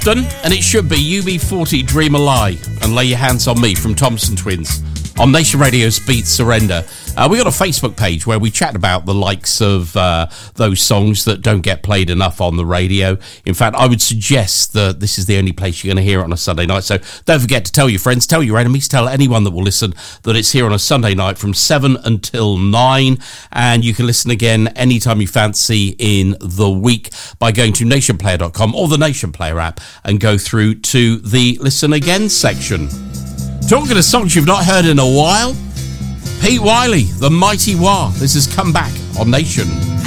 Houston, and it should be UB40 Dream a Lie and Lay Your Hands on Me from Thompson Twins on Nation Radio's Beat Surrender. We got a Facebook page where we chat about the likes of those songs that don't get played enough on the radio. In fact, I would suggest that this is the only place you're going to hear it on a Sunday night. So don't forget to tell your friends, tell your enemies, tell anyone that will listen that it's here on a Sunday night from 7 until 9. And you can listen again anytime you fancy in the week by going to nationplayer.com or the Nation Player app and go through to the Listen Again section. Talking to songs you've not heard in a while, Pete Wiley, The Mighty Wah. This has come back on Nation.